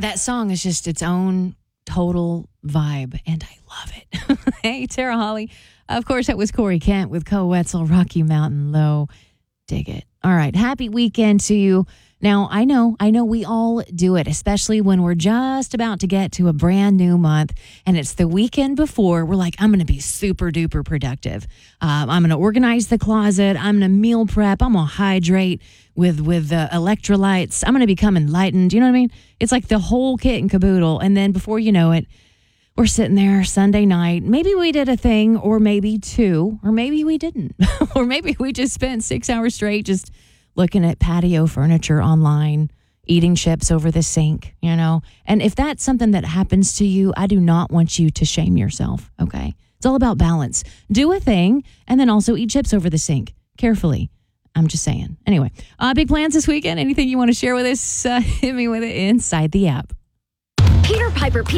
That song is just its own total vibe, and I love it. Hey, Tara Holly. Of course, that was Corey Kent with Co Wetzel, Rocky Mountain Low. Dig it. All right. Happy weekend to you. Now, I know we all do it, especially when we're just about to get to a brand new month and it's the weekend before. We're like, I'm going to be super duper productive. I'm going to organize the closet. I'm going to meal prep. I'm going to hydrate with electrolytes. I'm going to become enlightened. You know what I mean? It's like the whole kit and caboodle. And then before you know it, we're sitting there Sunday night. Maybe we did a thing, or maybe two, or maybe we didn't. Or maybe we just spent 6 hours straight just looking at patio furniture online, eating chips over the sink, you know. And if that's something that happens to you, I do not want you to shame yourself, okay? It's all about balance. Do a thing, and then also eat chips over the sink carefully. I'm just saying. Anyway, big plans this weekend? Anything you want to share with us? Hit me with it inside the app. Peter Piper